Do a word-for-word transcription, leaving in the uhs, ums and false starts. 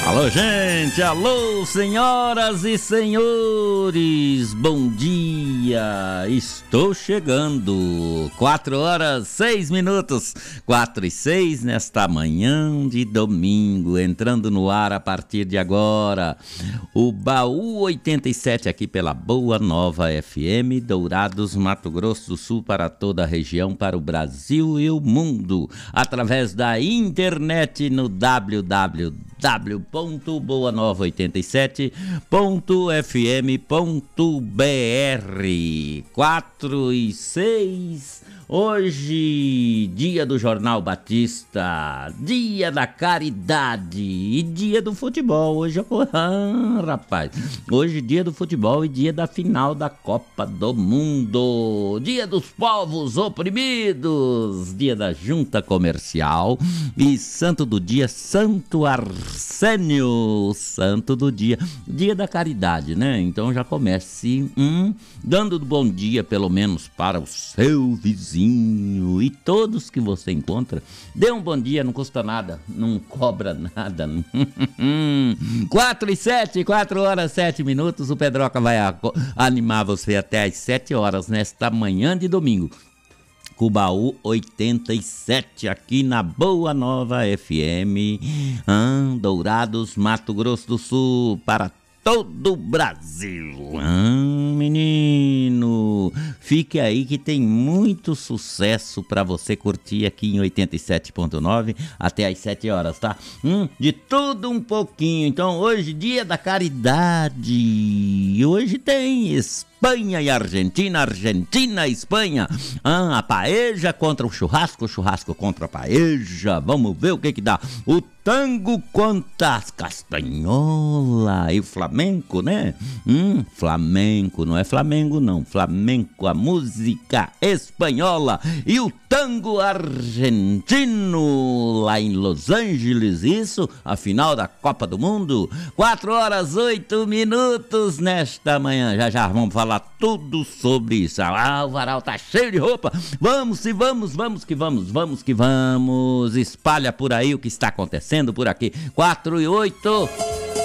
Alô, gente, alô, senhoras e senhores, bom dia, estou chegando, quatro horas, seis minutos, quatro e seis nesta manhã de domingo, entrando no ar a partir de agora, o Baú oitenta e sete aqui pela Boa Nova F M, Dourados, Mato Grosso do Sul, para toda a região, para o Brasil e o mundo, através da internet no w w w ponto boa nova oitenta e sete ponto f m ponto b r. Quatro e seis, hoje dia do Jornal Batista, dia da caridade e dia do futebol. Hoje, ah, rapaz, hoje dia do futebol e dia da final da Copa do Mundo, dia dos povos oprimidos, dia da junta comercial e santo do dia, Santo Arsênio, santo do dia, dia da caridade, né? Então já comece hum, dando bom dia pelo menos para o seu vizinho e todos que você encontra. Dê um bom dia, não custa nada, não cobra nada. quatro e sete, quatro horas, sete minutos, o Pedroca vai animar você até às sete horas nesta manhã de domingo. Baú oitenta e sete aqui na Boa Nova F M, ah, Dourados, Mato Grosso do Sul, para todo o Brasil. Ah, menino, fique aí que tem muito sucesso para você curtir aqui em oitenta e sete ponto nove até às sete horas, tá? Hum, de tudo um pouquinho. Então hoje dia da caridade, hoje tem Espanha e Argentina, Argentina e Espanha. Ah, a paeja contra o churrasco, o churrasco contra a paeja. Vamos ver o que que dá. O tango contra as castanhola e o flamenco, né? Hum, flamenco, não é Flamengo não, flamenco, a música espanhola e o tango argentino lá em Los Angeles, isso, a final da Copa do Mundo. Quatro horas, oito minutos nesta manhã, já já vamos falar tudo sobre isso. Ah, o varal tá cheio de roupa, vamos e vamos, vamos que vamos, vamos que vamos, espalha por aí o que está acontecendo por aqui. Quatro e oito.